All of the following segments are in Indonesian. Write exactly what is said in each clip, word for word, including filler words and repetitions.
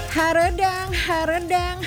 Haredang, haredang.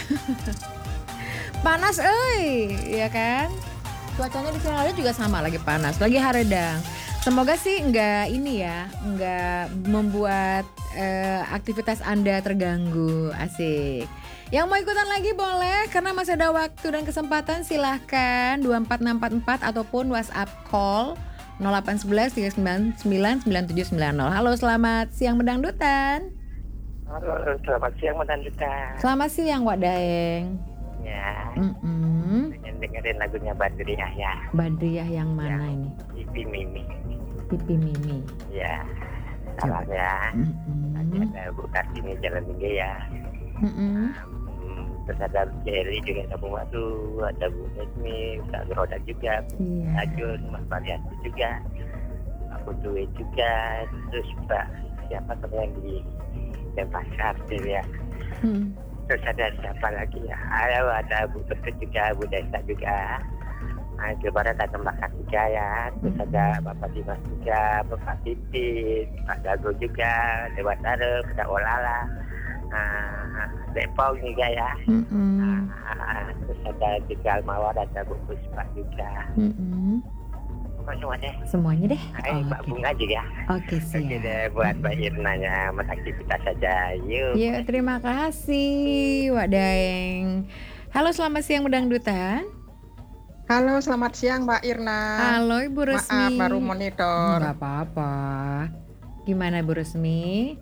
Panas euy, ya kan? Cuacanya di sini juga sama, lagi panas, lagi haredang. Semoga sih enggak ini ya, enggak membuat uh, aktivitas Anda terganggu. Asik. Yang mau ikutan lagi boleh, karena masih ada waktu dan kesempatan. Silahkan dua empat enam empat empat ataupun WhatsApp call nol delapan satu satu tiga sembilan sembilan sembilan tujuh sembilan nol. Halo, selamat siang Medangdutan. Halo, selamat siang Medangdutan. Selamat siang Wak Daeng. Ya. Mm-mm. Pengen dengerin lagunya Badriah ya. Badriah yang mana ya. ini? Pipi Mimi. Pipi Mimi. Ya. Salam ya. Mm-mm. Tadi ada Bu Kartini Jalan Tinggi ya. Mm-mm. Um, terus ada Jerry juga Kampung Batu, ada Bu Nesmi, Ustaz Roda juga, Iya. Ajun, Mas Marianti juga, Aku Duit juga, terus Pak siapa teman yang di Denpasar tuh ya. Hmm. Terus ada siapa lagi ya? Ada, ada Bu Ketut juga, Bu Desa juga. Nah, itu barat ada Mbak Kartika ya. Terus ada Bapak Dimas juga, Bapak Titit, Pak Dago juga, Dewa Tarep, ada Olala, nah, Depong juga ya. Mm-mm. Nah, terus ada juga Almawar, ada Bu Puspa juga. Mm-mm. Pokoknya semua deh. Semuanya deh. Hai, Oh, Mbak oke. Bunga juga. Oke siap. Oke deh, buat Mbak Irnanya, aktivitas saja. Yuk. Ya, terima kasih Wak Daeng. Halo, selamat siang Medangdutan. Halo, selamat siang Mbak Irna. Halo Ibu Resmi. Maaf, baru monitor. Enggak apa-apa. Gimana Ibu Resmi?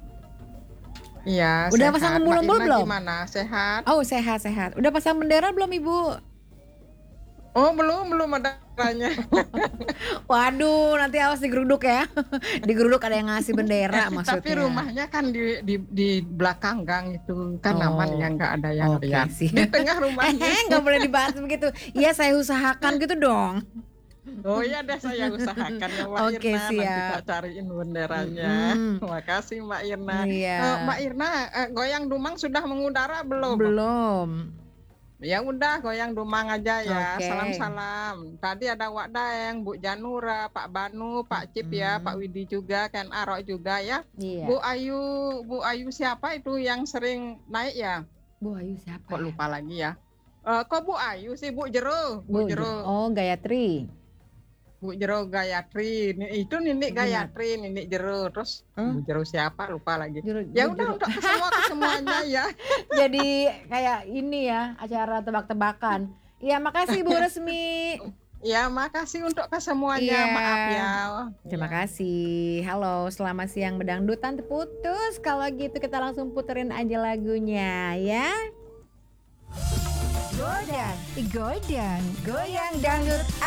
Iya, Udah sehat. pasang Mbak embul-embul Irna belum? Gimana? Sehat? Oh, sehat-sehat. Udah pasang bendera belum Ibu? Oh, belum, belum ada caranya. Waduh, nanti awas digeruduk ya. Digeruduk ada yang ngasih bendera maksudnya. Tapi rumahnya kan di di, di belakang gang itu kan Oh, aman ya, nggak ada yang oke lihat. sih. Di tengah rumahnya. Eh, nggak boleh dibahas begitu. Iya, saya usahakan gitu dong. Oh iya deh, saya usahakan ya Mbak Oke, Irna. Nanti siap. tak cariin benderanya. Mm-mm. Terima kasih Mbak Irna. Iya. Eh, Mbak Irna, eh, goyang dumang sudah mengudara belum? Belum. Ya udah, goyang dumang aja ya. Oke. Salam-salam. Tadi ada Wak Daeng, Bu Janura, Pak Banu, Pak Cip ya, Hmm. Pak Widi juga, Ken Arok juga ya. Iya. Bu Ayu, Bu Ayu siapa itu yang sering naik ya? Bu Ayu siapa? Kok ya? lupa lagi ya? Eh, kok Bu Ayu sih, Bu Jero, Bu, Bu, Jero, oh Gayatri. Bu Jero Gayatri. Ni- Itu Ninik Benar. Gayatri, Ninik Jero. Terus Hah? Bu Jero siapa? Lupa lagi. Jero- Ya Bu udah Jero. untuk semua kesemuanya ya. Jadi kayak ini ya, acara tebak-tebakan. Iya, makasih Bu Resmi. Ya, makasih untuk kesemuanya. Iya. Maaf ya. Terima Ya. kasih. Halo, selamat siang Medangdutan. Terputus. Kalau gitu kita langsung puterin aja lagunya ya. Godan, godan, goyang dangdut